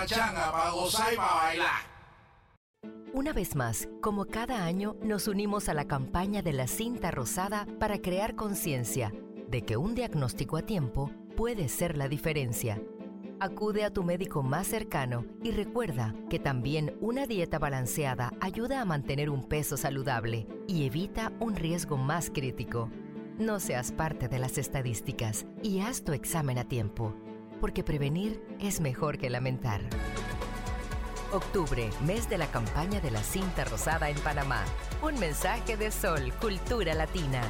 Changa para gozar y para bailar. Una vez más, como cada año, nos unimos a la campaña de la cinta rosada para crear conciencia de que un diagnóstico a tiempo puede ser la diferencia. Acude a tu médico más cercano y recuerda que también una dieta balanceada ayuda a mantener un peso saludable y evita un riesgo más crítico. No seas parte de las estadísticas y haz tu examen a tiempo, porque prevenir es mejor que lamentar. Octubre, mes de la campaña de la cinta rosada en Panamá. Un mensaje de Sol, Cultura Latina.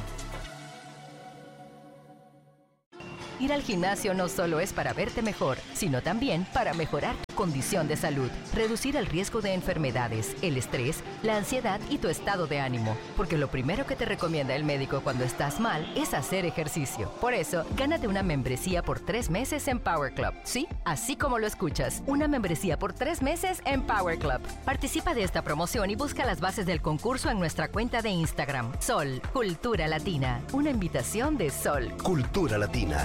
Ir al gimnasio no solo es para verte mejor, sino también para mejorar tu condición de salud, reducir el riesgo de enfermedades, el estrés, la ansiedad y tu estado de ánimo. Porque lo primero que te recomienda el médico cuando estás mal es hacer ejercicio. Por eso, gánate una membresía por 3 meses en Power Club. Sí, así como lo escuchas, una membresía por 3 meses en Power Club. Participa de esta promoción y busca las bases del concurso en nuestra cuenta de Instagram. Sol, Cultura Latina. Una invitación de Sol. Cultura Latina.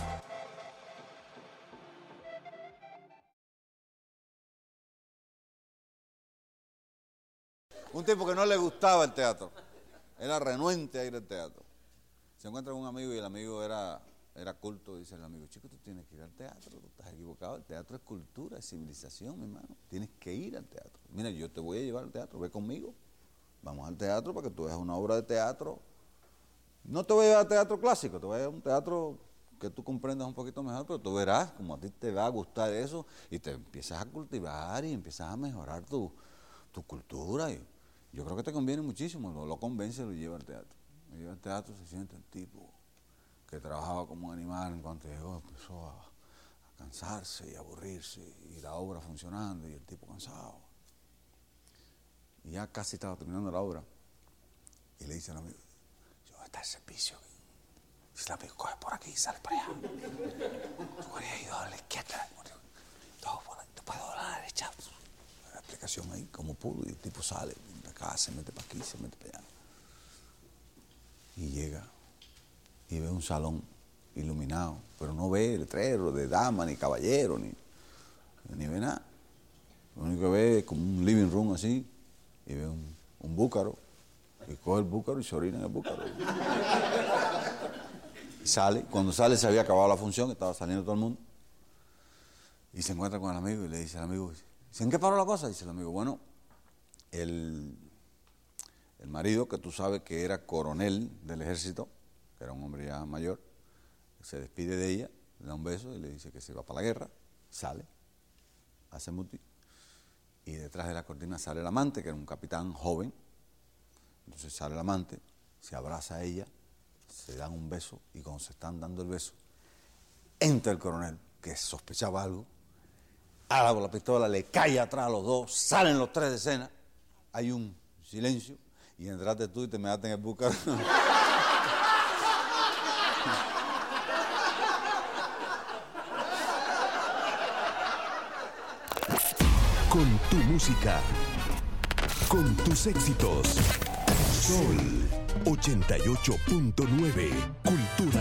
Un tipo que no le gustaba el teatro, era renuente a ir al teatro. Se encuentra con un amigo y el amigo era culto. Dice el amigo: chico, tú tienes que ir al teatro, tú estás equivocado, el teatro es cultura, es civilización, mi hermano, tienes que ir al teatro. Mira, yo te voy a llevar al teatro, ve conmigo, vamos al teatro para que tú veas una obra de teatro. No te voy a llevar al teatro clásico, te voy a llevar a un teatro que tú comprendas un poquito mejor, pero tú verás como a ti te va a gustar eso y te empiezas a cultivar y empiezas a mejorar tu cultura. Y yo creo que te conviene muchísimo, lo convence, lo lleva al teatro. Me lleva al teatro, se siente el tipo que trabajaba como un animal. En cuanto llegó, empezó a cansarse y a aburrirse, y la obra funcionando, y el tipo cansado. Y ya casi estaba terminando la obra, y le dice al amigo: ¿dónde está el servicio? Dice el amigo: coge por aquí, sale para allá. Tú habías ido a la izquierda, tú puedes doblar a la derecha. La explicación ahí, como pudo, y el tipo sale de acá, se mete para aquí, se mete para allá. Y llega y ve un salón iluminado, pero no ve letrero de dama, ni caballero, ni ve nada. Lo único que ve es como un living room así, y ve un búcaro, y coge el búcaro y se orina en el búcaro. Y sale, cuando sale se había acabado la función, estaba saliendo todo el mundo, y se encuentra con el amigo y le dice al amigo: ¿en qué paró la cosa? Dice el amigo: bueno, el marido, que tú sabes que era coronel del ejército, que era un hombre ya mayor, se despide de ella, le da un beso y le dice que se va para la guerra, sale, hace muti, y detrás de la cortina sale el amante, que era un capitán joven. Entonces sale el amante, se abraza a ella, se dan un beso, y cuando se están dando el beso, entra el coronel, que sospechaba algo, ala con la pistola, le cae atrás a los dos, salen los tres de escena, hay un silencio, y entraste tú y te measte en el búcaro. Con tu música, con tus éxitos. Sol 88.9, Cultura